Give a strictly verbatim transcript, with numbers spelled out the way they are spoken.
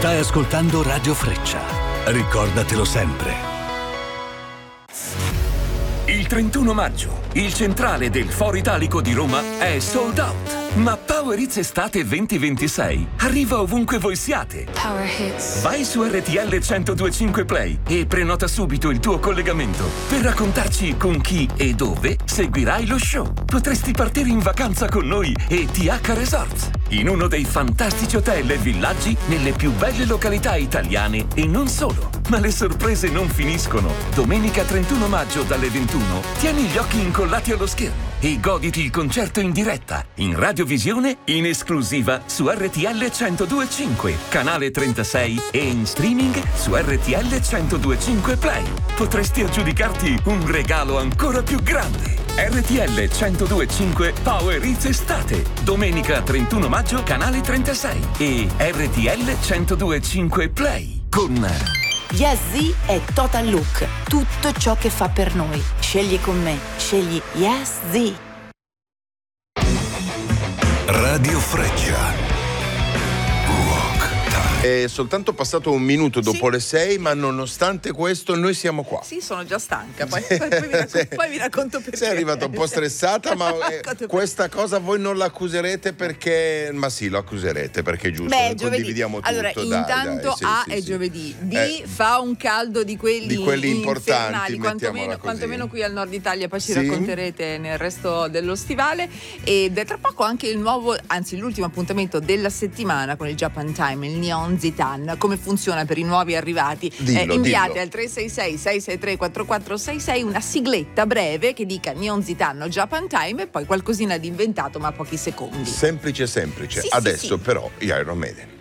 Stai ascoltando Radio Freccia. Ricordatelo sempre. Il trentuno maggio, il centrale del Foro Italico di Roma è sold out. Ma Power Hits Estate venti ventisei arriva ovunque voi siate. Power Hits. Vai su R T L centodue e cinque Play e prenota subito il tuo collegamento per raccontarci con chi e dove seguirai lo show. Potresti partire in vacanza con noi e T H Resorts, in uno dei fantastici hotel e villaggi nelle più belle località italiane e non solo. Ma le sorprese non finiscono. Domenica trentuno maggio dalle ventuno tieni gli occhi incollati allo schermo e goditi il concerto in diretta, in radiovisione, in esclusiva su R T L centodue e cinque, canale trentasei e in streaming su R T L centodue e cinque Play. Potresti aggiudicarti un regalo ancora più grande. R T L centodue e cinque Power Hits Estate, domenica trentuno maggio, canale trentasei e R T L centodue e cinque Play con Yes Z è Total Look, tutto ciò che fa per noi. Scegli con me, scegli Yes Z. Radio Freccia. È soltanto passato un minuto dopo sì. le sei, ma nonostante questo noi siamo qua. Sì, sono già stanca, poi, poi, poi, vi, racconto, poi vi racconto perché. Sei arrivata un po' stressata, ma eh, questa cosa voi non l'accuserete perché... Ma sì, lo accuserete perché è giusto, Beh, noi giovedì. Condividiamo tutto. Allora, dai, intanto dai, sì, A sì, è sì. giovedì, B eh, fa un caldo di quelli, di quelli importanti, quantomeno, quantomeno qui al nord Italia, poi ci sì. racconterete nel resto dello stivale. Ed è tra poco anche il nuovo, anzi l'ultimo appuntamento della settimana con il Japan Time, il Nihon Zitan. Come funziona per i nuovi arrivati? Dillo, eh, inviate dillo. al tre sei sei sei sei tre quattro quattro sei sei una sigletta breve che dica Nihon Zitan Japan Time e poi qualcosina di inventato ma pochi secondi. Semplice semplice. Sì, Adesso sì, sì. però gli Iron Maiden.